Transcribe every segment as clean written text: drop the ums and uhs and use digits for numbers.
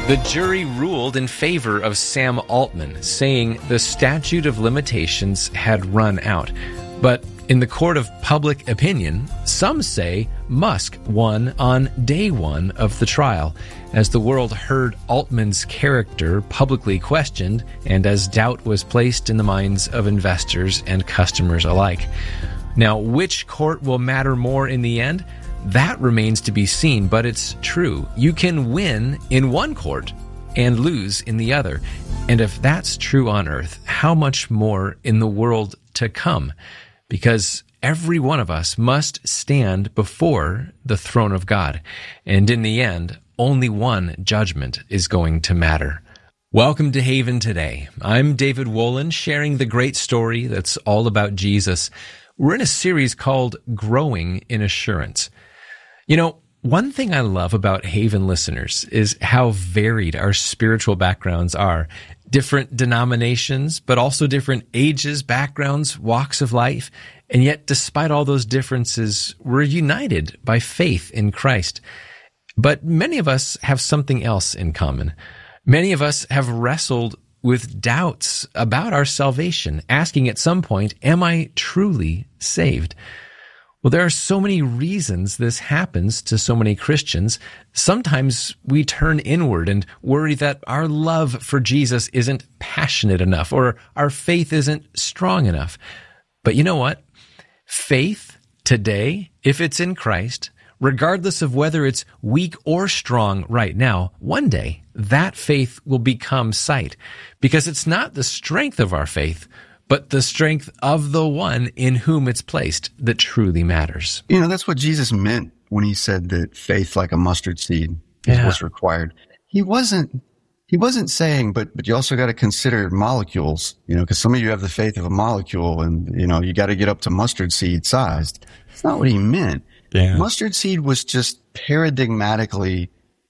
The jury ruled in favor of Sam Altman, saying the statute of limitations had run out. But in the court of public opinion, some say Musk won on day one of the trial, as the world heard Altman's character publicly questioned and as doubt was placed in the minds of investors and customers alike. Now, which court will matter more in the end? That remains to be seen, but it's true. You can win in one court and lose in the other. And if that's true on earth, how much more in the world to come? Because every one of us must stand before the throne of God. And in the end, only one judgment is going to matter. Welcome to Haven Today. I'm David Wolin, sharing the great story that's all about Jesus. We're in a series called Growing in Assurance. You know, one thing I love about Haven listeners is how varied our spiritual backgrounds are. Different denominations, but also different ages, backgrounds, walks of life. And yet, despite all those differences, we're united by faith in Christ. But many of us have something else in common. Many of us have wrestled with doubts about our salvation, asking at some point, am I truly saved? Well, there are so many reasons this happens to so many Christians. Sometimes we turn inward and worry that our love for Jesus isn't passionate enough or our faith isn't strong enough. But you know what? Faith today, if it's in Christ, regardless of whether it's weak or strong right now, one day that faith will become sight, because it's not the strength of our faith, but the strength of the one in whom it's placed that truly matters. You know, that's what Jesus meant when he said that faith like a mustard seed is what's required. He wasn't saying, but you also got to consider molecules, you know, because some of you have the faith of a molecule and, you know, you got to get up to mustard seed sized. That's not what he meant. Yeah. Mustard seed was just paradigmatically,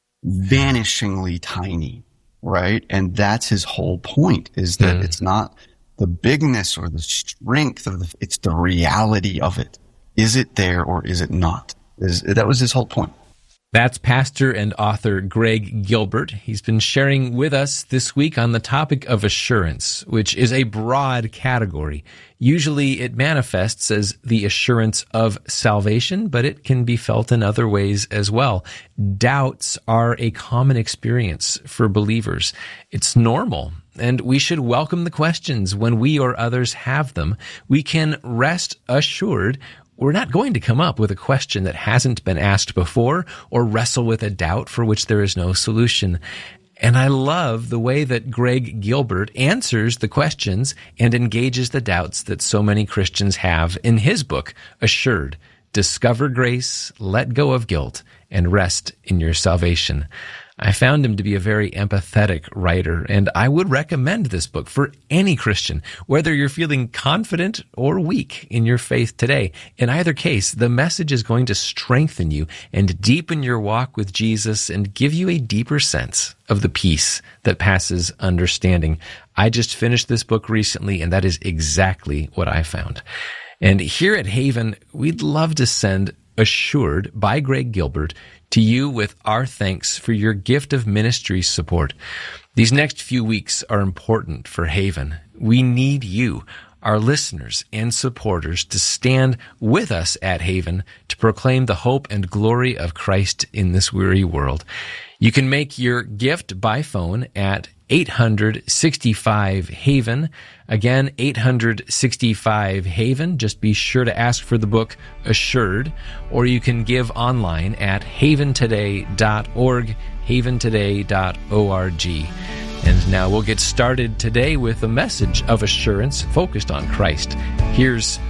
vanishingly tiny, right? And that's his whole point, is that it's not the bigness or the strength of it's the reality of it. Is it there or is it not? That was his whole point. That's pastor and author Greg Gilbert. He's been sharing with us this week on the topic of assurance, which is a broad category. Usually it manifests as the assurance of salvation, but it can be felt in other ways as well. Doubts are a common experience for believers. It's normal, and we should welcome the questions when we or others have them. We can rest assured we're not going to come up with a question that hasn't been asked before or wrestle with a doubt for which there is no solution. And I love the way that Greg Gilbert answers the questions and engages the doubts that so many Christians have in his book, Assured: Discover Grace, Let Go of Guilt, and Rest in Your Salvation. I found him to be a very empathetic writer, and I would recommend this book for any Christian, whether you're feeling confident or weak in your faith today. In either case, the message is going to strengthen you and deepen your walk with Jesus and give you a deeper sense of the peace that passes understanding. I just finished this book recently, and that is exactly what I found. And here at Haven, we'd love to send Assured by Greg Gilbert to you with our thanks for your gift of ministry support. These next few weeks are important for Haven. We need you, our listeners and supporters, to stand with us at Haven to proclaim the hope and glory of Christ in this weary world. You can make your gift by phone at 865-HAVEN. Again, 865-HAVEN. Just be sure to ask for the book Assured, or you can give online at haventoday.org, haventoday.org. And now we'll get started today with a message of assurance focused on Christ. Here's